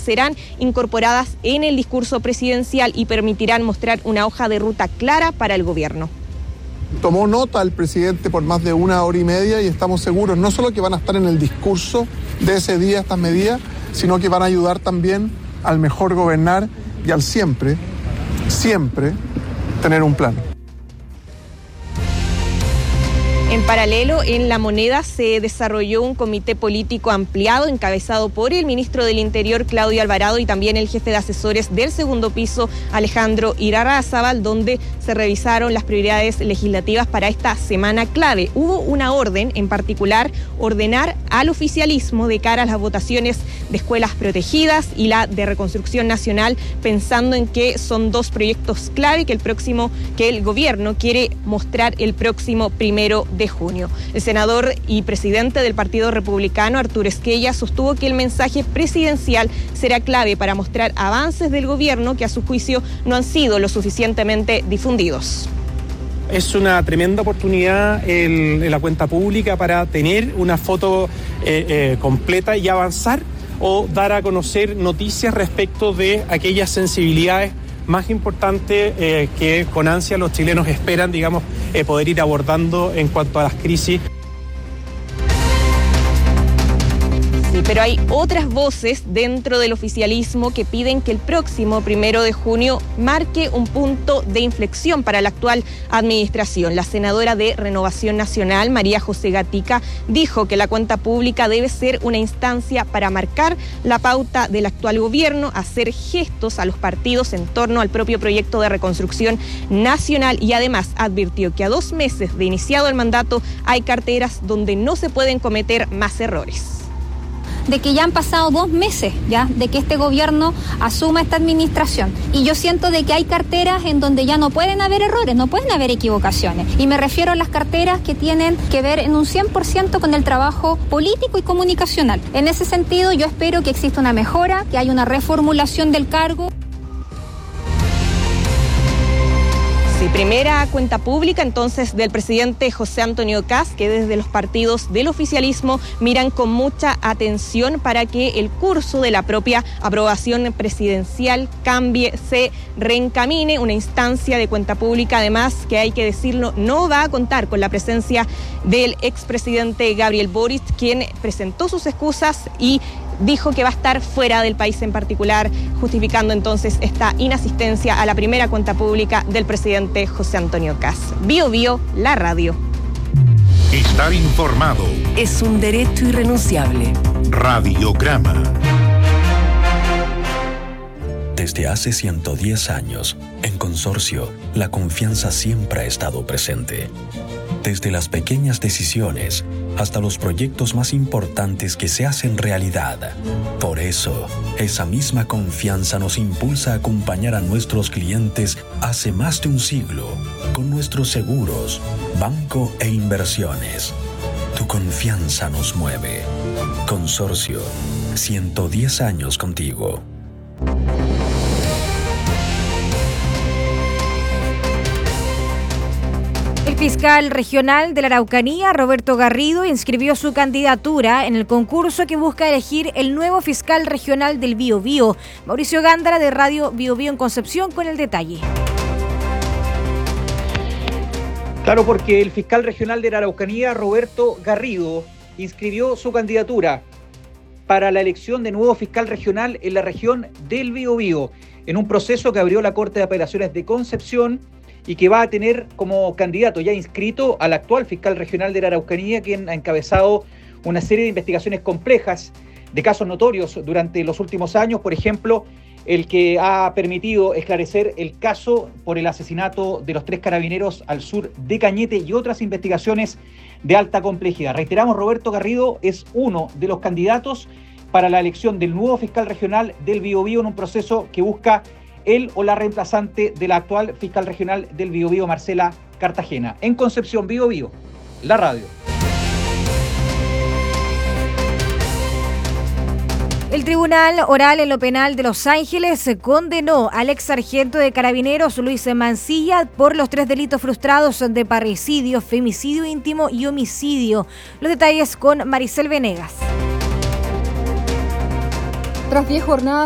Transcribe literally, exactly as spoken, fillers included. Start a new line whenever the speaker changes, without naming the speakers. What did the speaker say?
serán incorporadas en el discurso presidencial y permitirán mostrar una hoja de ruta clara para el gobierno.
Tomó nota el presidente por más de una hora y media y estamos seguros no solo que van a estar en el discurso de ese día estas medidas, sino que van a ayudar también al mejor gobernar y al siempre, siempre tener un plan.
En paralelo, en La Moneda se desarrolló un comité político ampliado encabezado por el ministro del Interior, Claudio Alvarado, y también el jefe de asesores del segundo piso, Alejandro Irarrázaval, donde se revisaron las prioridades legislativas para esta semana clave. Hubo una orden, en particular, ordenar al oficialismo de cara a las votaciones de escuelas protegidas y la de reconstrucción nacional, pensando en que son dos proyectos clave que el próximo, que el gobierno quiere mostrar el próximo primero de junio. El senador y presidente del Partido Republicano, Arturo Esquella, sostuvo que el mensaje presidencial será clave para mostrar avances del gobierno que a su juicio no han sido lo suficientemente difundidos.
Es una tremenda oportunidad en, en la cuenta pública para tener una foto eh, eh, completa y avanzar o dar a conocer noticias respecto de aquellas sensibilidades más importante eh, que con ansia los chilenos esperan, digamos, eh, poder ir abordando en cuanto a las crisis.
Sí, pero hay otras voces dentro del oficialismo que piden que el próximo primero de junio marque un punto de inflexión para la actual administración. La senadora de Renovación Nacional, María José Gatica, dijo que la cuenta pública debe ser una instancia para marcar la pauta del actual gobierno, hacer gestos a los partidos en torno al propio proyecto de reconstrucción nacional, y además advirtió que a dos meses de iniciado el mandato hay carteras donde no se pueden cometer más errores.
De que ya han pasado dos meses ya de que este gobierno asuma esta administración, y yo siento de que hay carteras en donde ya no pueden haber errores, no pueden haber equivocaciones, y me refiero a las carteras que tienen que ver en un cien por ciento con el trabajo político y comunicacional. En ese sentido, yo espero que exista una mejora, que haya una reformulación del cargo.
Sí, primera cuenta pública entonces del presidente José Antonio Kast, que desde los partidos del oficialismo miran con mucha atención para que el curso de la propia aprobación presidencial cambie, se reencamine. Una instancia de cuenta pública, además, que hay que decirlo, no va a contar con la presencia del expresidente Gabriel Boric, quien presentó sus excusas y dijo que va a estar fuera del país en particular, justificando entonces esta inasistencia a la primera cuenta pública del presidente José Antonio Kast. Bio Bio, la radio.
Estar informado
es un derecho irrenunciable.
Radiograma.
Desde hace ciento diez años, en Consorcio, la confianza siempre ha estado presente. Desde las pequeñas decisiones hasta los proyectos más importantes que se hacen realidad. Por eso, esa misma confianza nos impulsa a acompañar a nuestros clientes hace más de un siglo con nuestros seguros, banco e inversiones. Tu confianza nos mueve. Consorcio, ciento diez años contigo.
El fiscal regional de la Araucanía, Roberto Garrido, inscribió su candidatura en el concurso que busca elegir el nuevo fiscal regional del Biobío. Mauricio Gándara, de Radio Biobío en Concepción, con el detalle.
Claro, porque el fiscal regional de la Araucanía, Roberto Garrido, inscribió su candidatura para la elección de nuevo fiscal regional en la región del Biobío, en un proceso que abrió la Corte de Apelaciones de Concepción y que va a tener como candidato ya inscrito al actual fiscal regional de la Araucanía, quien ha encabezado una serie de investigaciones complejas de casos notorios durante los últimos años, por ejemplo, el que ha permitido esclarecer el caso por el asesinato de los tres carabineros al sur de Cañete y otras investigaciones de alta complejidad. Reiteramos, Roberto Garrido es uno de los candidatos para la elección del nuevo fiscal regional del Biobío en un proceso que busca él o la reemplazante de la actual fiscal regional del Biobío, Marcela Cartagena. En Concepción, Biobío, la radio.
El Tribunal Oral en lo Penal de Los Ángeles condenó al ex sargento de Carabineros Luis Mancilla por los tres delitos frustrados de parricidio, femicidio íntimo y homicidio. Los detalles con Maricel Venegas.
Tras diez jornadas